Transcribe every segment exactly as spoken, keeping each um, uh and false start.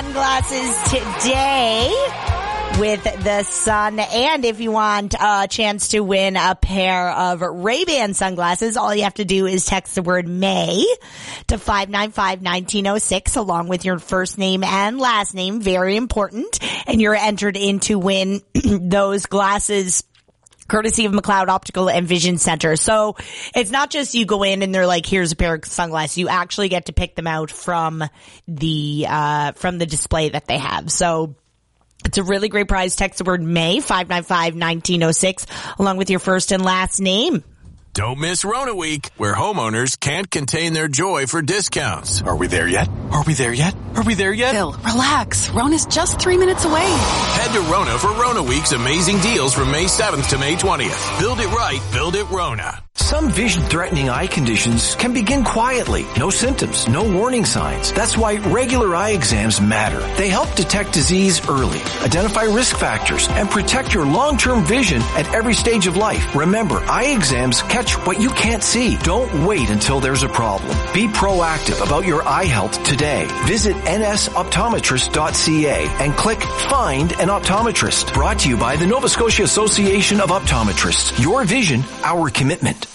sunglasses today with the sun. And if you want a chance to win a pair of Ray-Ban sunglasses, all you have to do is text the word May to five nine five, one nine zero six along with your first name and last name. Very important. And you're entered in to win those glasses courtesy of McLeod Optical and Vision Center. So it's not just you go in and they're like, here's a pair of sunglasses. You actually get to pick them out from the, uh, from the display that they have. So it's a really great prize. Text the word May, five nine five, one nine zero six, along with your first and last name. Don't miss Rona Week, where homeowners can't contain their joy for discounts. Are we there yet? Are we there yet? Are we there yet? Phil, relax. Rona's just three minutes away. Head to Rona for Rona Week's amazing deals from May seventh to May twentieth. Build it right. Build it Rona. Some vision-threatening eye conditions can begin quietly. No symptoms, no warning signs. That's why regular eye exams matter. They help detect disease early, identify risk factors, and protect your long-term vision at every stage of life. Remember, eye exams catch what you can't see. Don't wait until there's a problem. Be proactive about your eye health today. Visit N S optometrist dot C A and click Find an Optometrist. Brought to you by the Nova Scotia Association of Optometrists. Your vision, our commitment.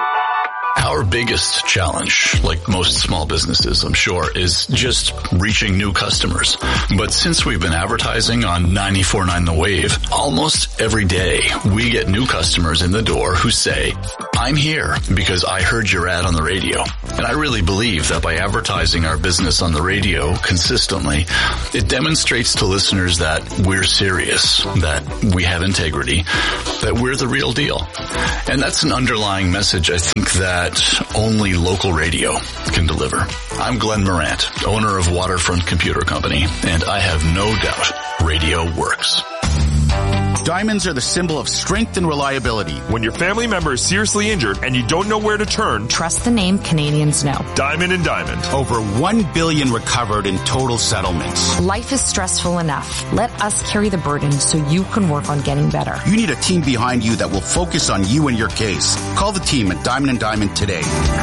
Our biggest challenge, like most small businesses, I'm sure, is just reaching new customers. But since we've been advertising on ninety-four point nine The Wave, almost every day we get new customers in the door who say, I'm here because I heard your ad on the radio. And I really believe that by advertising our business on the radio consistently, it demonstrates to listeners that we're serious, that we have integrity, that we're the real deal. And that's an underlying message, I think, that only local radio can deliver. I'm Glenn Morant, owner of Waterfront Computer Company, and I have no doubt radio works. Diamonds are the symbol of strength and reliability. When your family member is seriously injured and you don't know where to turn, trust the name Canadians know. Diamond and Diamond. Over one billion recovered in total settlements. Life is stressful enough. Let us carry the burden so you can work on getting better. You need a team behind you that will focus on you and your case. Call the team at Diamond and Diamond today.